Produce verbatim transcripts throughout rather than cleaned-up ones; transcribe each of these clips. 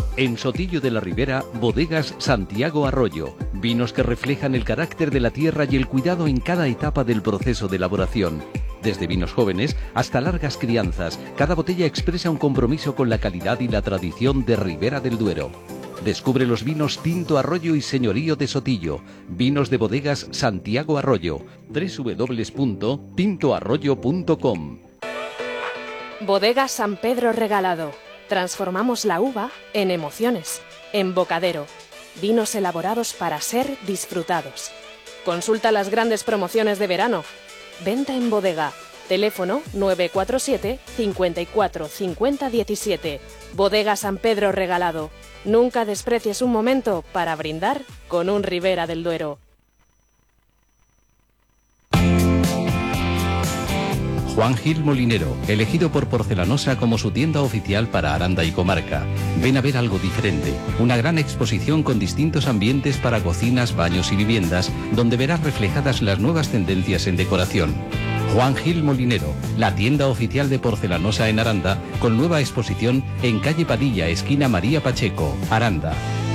En Sotillo de la Ribera, Bodegas Santiago Arroyo. Vinos que reflejan el carácter de la tierra y el cuidado en cada etapa del proceso de elaboración. Desde vinos jóvenes hasta largas crianzas, cada botella expresa un compromiso con la calidad y la tradición de Ribera del Duero. Descubre los vinos Tinto Arroyo y Señorío de Sotillo. Vinos de Bodegas Santiago Arroyo. doble u doble u doble u punto tinto arroyo punto com. Bodegas San Pedro Regalado. Transformamos la uva en emociones. Embocadero. Vinos elaborados para ser disfrutados. Consulta las grandes promociones de verano. Venta en bodega. Teléfono nueve cuatro siete, cinco cuatro, cinco cero uno siete. Bodega San Pedro Regalado. Nunca desprecies un momento para brindar con un Ribera del Duero. Juan Gil Molinero, elegido por Porcelanosa como su tienda oficial para Aranda y comarca. Ven a ver algo diferente, una gran exposición con distintos ambientes para cocinas, baños y viviendas, donde verás reflejadas las nuevas tendencias en decoración. Juan Gil Molinero, la tienda oficial de Porcelanosa en Aranda, con nueva exposición en calle Padilla, esquina María Pacheco, Aranda.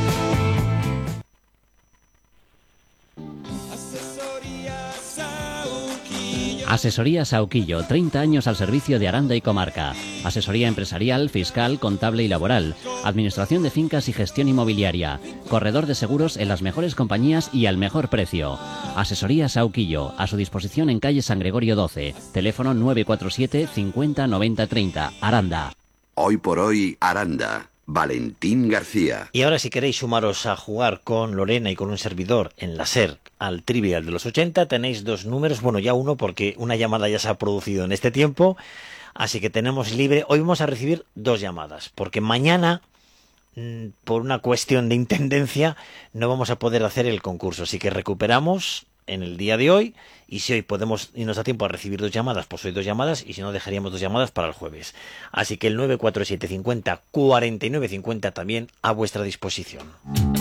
Asesoría Sauquillo, treinta años al servicio de Aranda y comarca. Asesoría empresarial, fiscal, contable y laboral. Administración de fincas y gestión inmobiliaria. Corredor de seguros en las mejores compañías y al mejor precio. Asesoría Sauquillo, a su disposición en calle San Gregorio doce. Teléfono nueve cuatro siete, cincuenta, noventa, treinta. Aranda. Hoy por hoy, Aranda. Valentín García. Y ahora, si queréis sumaros a jugar con Lorena y con un servidor en la SER al Trivial de los ochenta, tenéis dos números, bueno, ya uno porque una llamada ya se ha producido en este tiempo, así que tenemos libre. Hoy vamos a recibir dos llamadas, porque mañana, por una cuestión de intendencia, no vamos a poder hacer el concurso, así que recuperamos en el día de hoy, y si hoy podemos y nos da tiempo a recibir dos llamadas, pues hoy dos llamadas, y si no, dejaríamos dos llamadas para el jueves. Así que el nueve cuatro siete, cincuenta, cuarenta y nueve cincuenta también a vuestra disposición.